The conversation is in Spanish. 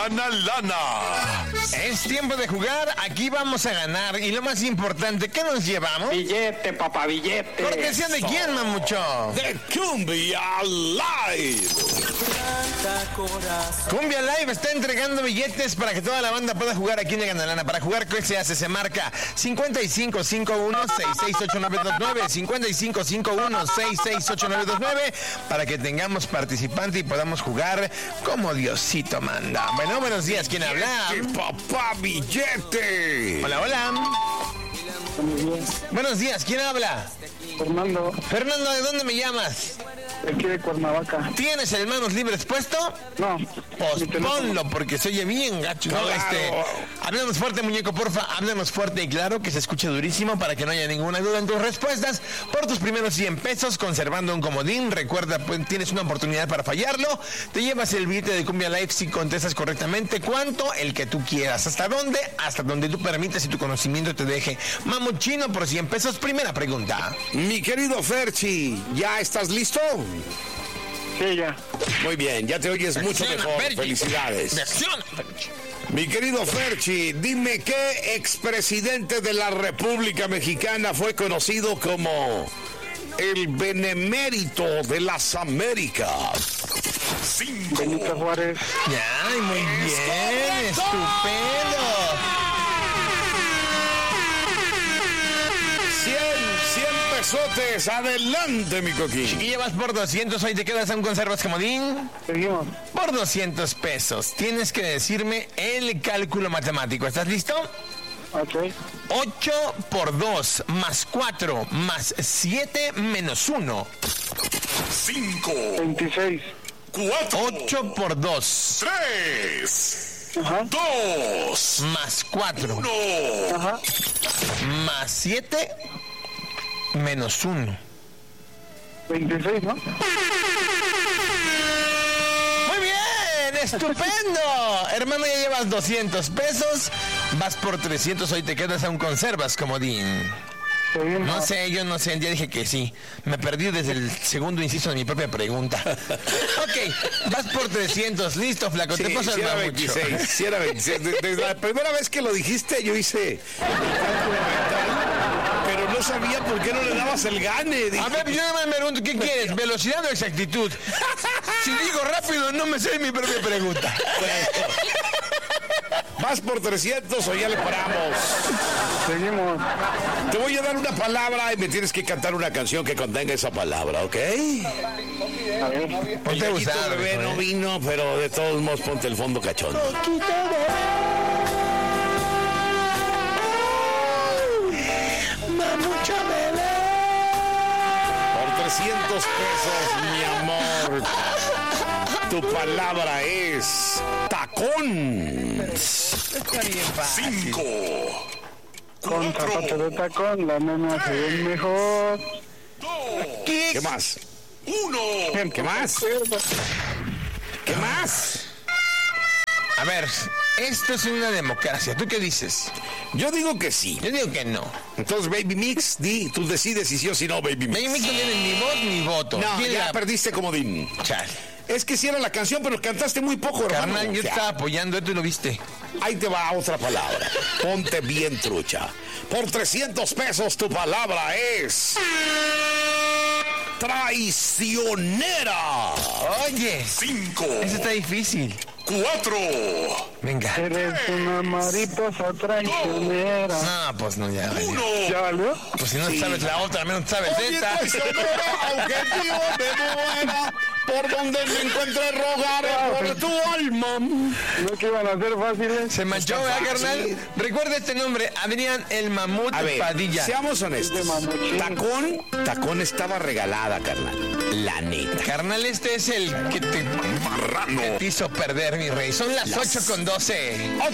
gana lana. Es tiempo de jugar, aquí vamos a ganar. Y lo más importante, ¿qué nos llevamos? Billete, papá, billete. ¿Cortesía de quién, mamucho? De Cumbia Live. Cumbia Live está entregando billetes para que toda la banda pueda jugar aquí en Gana Lana. Para jugar, ¿qué se hace? Se marca 5551-668929, 5551-668929, para que tengamos participante y podamos jugar como Diosito manda. Bueno, buenos días, ¿quién habla? Papá, billete. Hola, hola. Buenos días, ¿quién habla? Fernando, Fernando, ¿de dónde me llamas? aquí de Cuernavaca. ¿Tienes el manos libres puesto? No. Pues ponlo, porque se oye bien gacho. ¿No? Claro. Háblanos fuerte, muñeco, porfa. Háblanos fuerte y claro, que se escuche durísimo para que no haya ninguna duda en tus respuestas. Por tus primeros 100 pesos, conservando un comodín. Recuerda, pues, tienes una oportunidad para fallarlo. Te llevas el billete de Cumbia Live si contestas correctamente. ¿Cuánto? El que tú quieras. ¿Hasta dónde? Hasta donde tú permitas y tu conocimiento te deje. Mamuchino por 100 pesos. Primera pregunta. Mi querido Ferchi, ¿ya estás listo? Sí, ya. Muy bien, ya te oyes mucho Reacciona, mejor. Ferchi. Felicidades. Reacciona, Ferchi. Mi querido Ferchi, dime qué expresidente de la República Mexicana fue conocido como el benemérito de las Américas. 5. Benito Juárez. Ya, muy bien. Estupendo. 100 pesotes. Adelante, mi coquín. Y llevas por 200, hoy te quedas a un conservas comodín. Seguimos. Por 200 pesos, tienes que decirme el cálculo matemático. ¿Estás listo? Ok. 8 por 2 más 4 más 7 menos 1. 5, 26. 4, 8 por 2 3, Ajá. 2, más 4 1. Ajá. más 7 menos 1. 26, ¿no? Muy bien, estupendo. Hermano, ya llevas 200 pesos. Vas por 300, hoy te quedas a un conservas comodín. Seguimos. No sé, yo no sé, ya dije que sí. Me perdí desde el segundo inciso de mi propia pregunta. Ok, vas por 300, listo, flaco, te paso el era mamucho. 26, sí era 26. Desde la primera vez que lo dijiste, yo hice pero no sabía por qué no le dabas el gane. Dije, A ver, yo nada más me pregunto, ¿qué quieres? ¿Velocidad o exactitud? Si digo rápido, no me sé mi propia pregunta. ¿vas por 300 o ya le paramos? Seguimos. Te voy a dar una palabra y me tienes que cantar una canción que contenga esa palabra, ¿ok? A ver. El Ponte gallito abusado, bebé hijo, no vino, pero de todos modos ponte el fondo cachondo. Mamucho bebé. Por 300 pesos, mi amor. Tu palabra es tacón. Está bien fácil. 5, Con zapatos de tacón, la nena se ve mejor. 2, ¿qué más? 1. ¿Qué más? ¿Qué más? A ver, esto es una democracia. ¿Tú qué dices? Yo digo que sí. Yo digo que no. Entonces, Baby Mix, tú decides si sí o si no, Baby Mix. Baby Mix no tiene ni voz ni voto. No, Tiene ya la- perdiste comodín. Chale. Es que sí era la canción, pero cantaste muy poco, hermano. Carnal, yo O sea, estaba apoyando esto y lo viste. ahí te va otra palabra. Ponte bien trucha. Por 300 pesos tu palabra es... traicionera. Oye, 5, eso está difícil. 4, Venga. Eres una mariposa traicionera. No, pues no, ya. vale. 1. ¿Ya valió? Pues si no sabes la otra, al menos sabes Oye, esta. traicionera, objetivo de buena, por donde me encuentre rogar por tu alma. ¿No que iban a ser fáciles? Se manchó, ¿verdad, carnal? Recuerda este nombre, Adrián el Mamut A ver, Padilla. seamos honestos. De mamuchín. Tacón estaba regalada, carnal. La neta. Carnal, este es el que te hizo perder, mi rey. Son las 8:12.